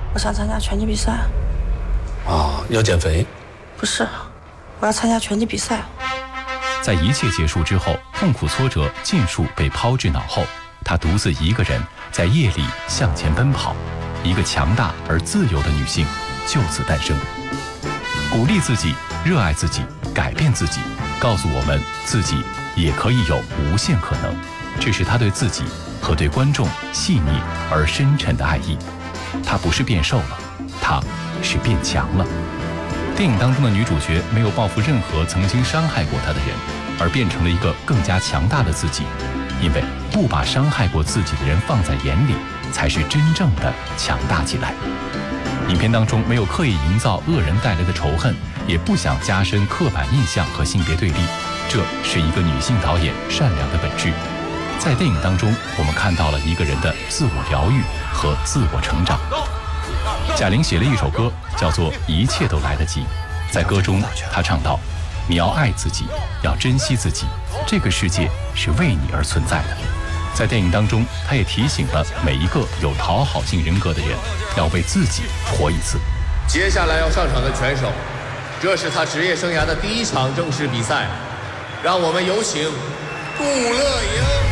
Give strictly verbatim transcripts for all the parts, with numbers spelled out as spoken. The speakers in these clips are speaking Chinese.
我想参加拳击比赛。 啊，要减肥？ 不是，我要参加拳击比赛。 在一切结束之后，痛苦挫折尽数被抛至脑后，她独自一个人在夜里向前奔跑，一个强大而自由的女性就此诞生。鼓励自己，热爱自己，改变自己，告诉我们自己也可以有无限可能。这是她对自己和对观众细腻而深沉的爱意。她不是变瘦了，她是变强了。电影当中的女主角没有报复任何曾经伤害过她的人，而变成了一个更加强大的自己。因为不把伤害过自己的人放在眼里，才是真正的强大起来。影片当中没有刻意营造恶人带来的仇恨，也不想加深刻板印象和性别对立，这是一个女性导演善良的本质。在电影当中，我们看到了一个人的自我疗愈和自我成长。贾玲写了一首歌，叫做《一切都来得及》。在歌中，她唱道：“你要爱自己，要珍惜自己，这个世界是为你而存在的。”在电影当中，她也提醒了每一个有讨好性人格的人，要为自己活一次。 接下来要上场的拳手，这是他职业生涯的第一场正式比赛，让我们有请顾乐莹。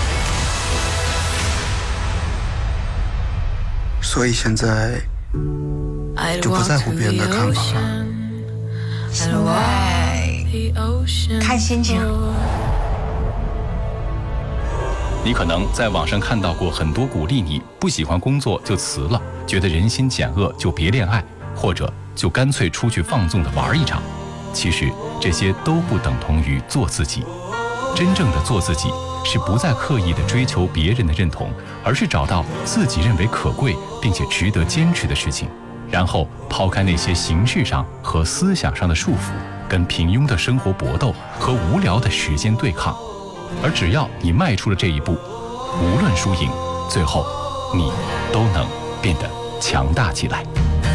所以现在就不在乎别人的看法了。 看心情。 你可能在网上看到过很多鼓励你不喜欢工作就辞了，觉得人心险恶就别恋爱，或者就干脆出去放纵的玩一场。其实这些都不等同于做自己。真正的做自己，是不再刻意的追求别人的认同，而是找到自己认为可贵并且值得坚持的事情，然后抛开那些形式上和思想上的束缚，跟平庸的生活搏斗和无聊的时间对抗。而只要你迈出了这一步，无论输赢，最后你都能变得强大起来。